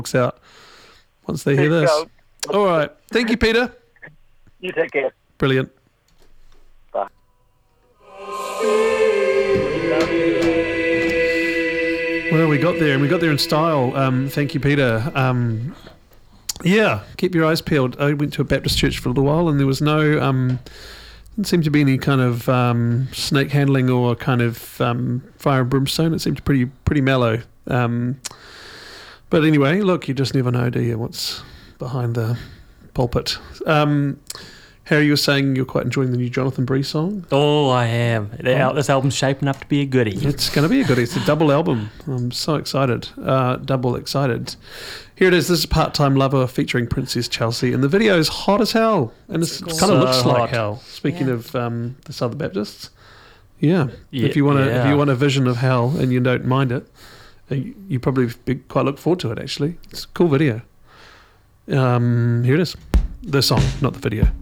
out once they hear this. All right. Thank you, Peter. You take care. Brilliant. Bye. Well, we got there, and we got there in style. Thank you, Peter. Yeah, keep your eyes peeled. I went to a Baptist church for a little while, and there was no, didn't seem to be any kind of snake handling or kind of fire and brimstone. It seemed pretty mellow. But anyway, look, you just never know, do you, what's behind the pulpit. Harry, you were saying you're quite enjoying the new Jonathan Bree song? Oh, I am. This album's shaping up to be a goodie. It's going to be a goodie. It's a double album. I'm so excited. Double excited. Here it is. This is Part-Time Lover featuring Princess Chelsea. And the video is hot as hell. And it kind of looks like hell. Speaking of the Southern Baptists. Yeah. If you want a vision of hell and you don't mind it, you probably quite look forward to it, actually. It's a cool video. Here it is. The song, not the video.